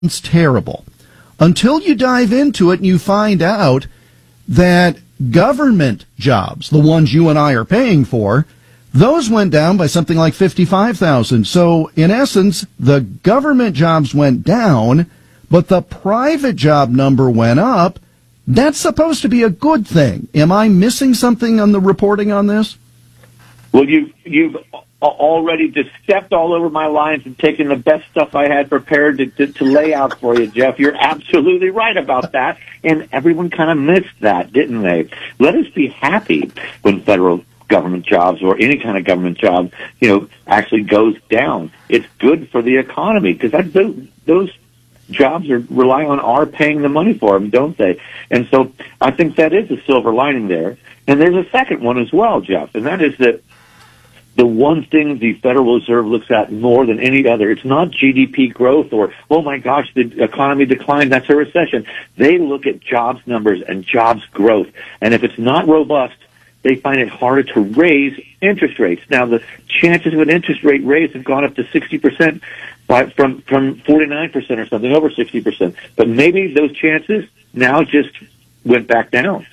It's terrible. Until you dive into it and you find out that government jobs, the ones you and I are paying for, those went down by something like 55,000. So, in essence, the government jobs went down, but the private job number went up. That's supposed to be a good thing. Am I missing something on the reporting on this? Well, you've already just stepped all over my lines and taken the best stuff I had prepared to lay out for you, Jeff. You're absolutely right about that, and everyone kind of missed that, didn't they? Let us be happy when federal government jobs or any kind of government job, actually goes down. It's good for the economy because those jobs are relying on our paying the money for them, don't they? And so I think that is a silver lining there. And there's a second one as well, Jeff, and that is that the one thing the Federal Reserve looks at more than any other, it's not GDP growth or, oh my gosh, the economy declined, that's a recession. They look at jobs numbers and jobs growth. And if it's not robust, they find it harder to raise interest rates. Now, the chances of an interest rate raise have gone up to 60% from 49% or something, over 60%. But maybe those chances now just went back down.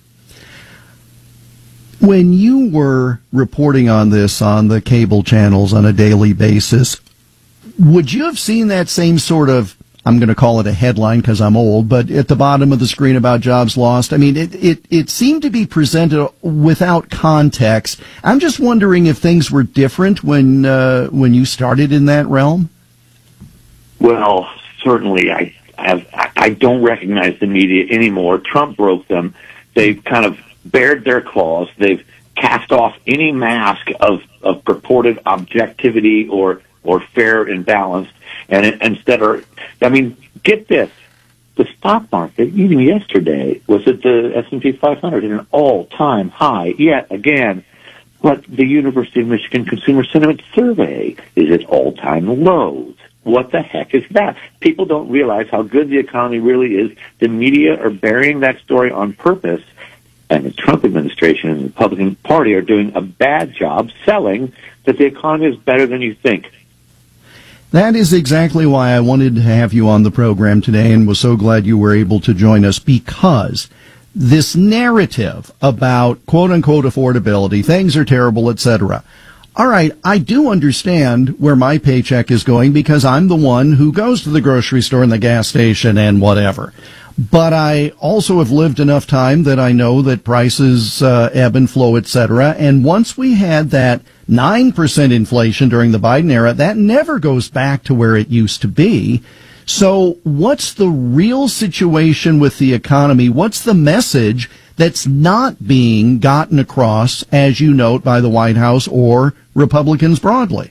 When you were reporting on this on the cable channels on a daily basis, would you have seen that same sort of, I'm going to call it a headline because I'm old, but at the bottom of the screen about jobs lost? I mean, it seemed to be presented without context. I'm just wondering if things were different when you started in that realm. Well, certainly I don't recognize the media anymore. Trump broke them. They've kind of bared their claws. They've cast off any mask of purported objectivity or fair and balanced. And instead get this. The stock market, even yesterday, was at the S&P 500 at an all-time high yet again. But the University of Michigan Consumer Sentiment Survey is at all-time lows. What the heck is that? People don't realize how good the economy really is. The media are burying that story on purpose, and the Trump administration and the Republican Party are doing a bad job selling that the economy is better than you think. That is exactly why I wanted to have you on the program today and was so glad you were able to join us, because this narrative about quote-unquote affordability, things are terrible, etc. All right, I do understand where my paycheck is going because I'm the one who goes to the grocery store and the gas station and whatever. But I also have lived enough time that I know that prices ebb and flow, etc. And once we had that 9% inflation during the Biden era, that never goes back to where it used to be. So what's the real situation with the economy? What's the message that's not being gotten across, as you note, by the White House or Republicans broadly?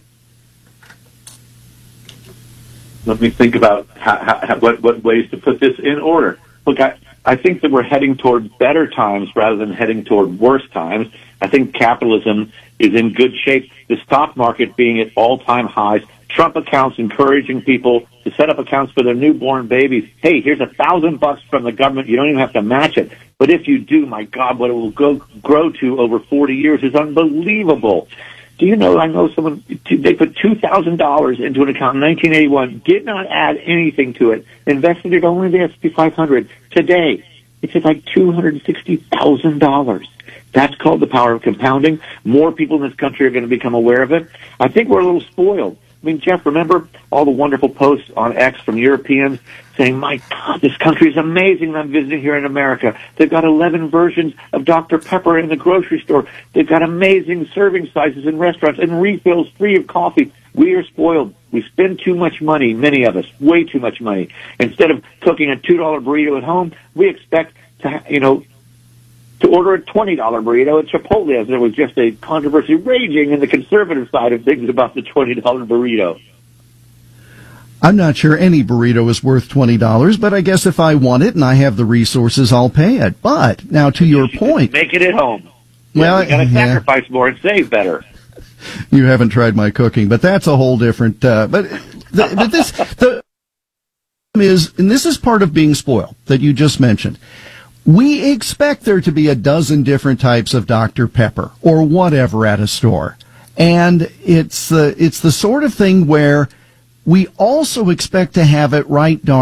Let me think about what ways to put this in order. Look, I think that we're heading toward better times rather than heading toward worse times. I think capitalism is in good shape. The stock market being at all-time highs. Trump accounts encouraging people to set up accounts for their newborn babies. Hey, here's $1,000 from the government. You don't even have to match it. But if you do, my God, what it will grow to over 40 years is unbelievable. Do you know, I know someone, they put $2,000 into an account in 1981, did not add anything to it, invested it only in the S&P 500. Today, it's at like $260,000. That's called the power of compounding. More people in this country are going to become aware of it. I think we're a little spoiled. I mean, Jeff, remember all the wonderful posts on X from Europeans saying, my God, this country is amazing. I'm visiting here in America. They've got 11 versions of Dr. Pepper in the grocery store. They've got amazing serving sizes in restaurants and refills free of coffee. We are spoiled. We spend too much money, many of us, way too much money. Instead of cooking a $2 burrito at home, we expect to order a $20 burrito at Chipotle, as there was just a controversy raging in the conservative side of things about the $20 burrito. I'm not sure any burrito is worth $20, but I guess if I want it and I have the resources, I'll pay it. But now to your point, make it at home. Well, you got to sacrifice more and save better. You haven't tried my cooking, but that's a whole different. But this is part of being spoiled that you just mentioned. We expect there to be a dozen different types of Dr. Pepper or whatever at a store. And it's the sort of thing where we also expect to have it right,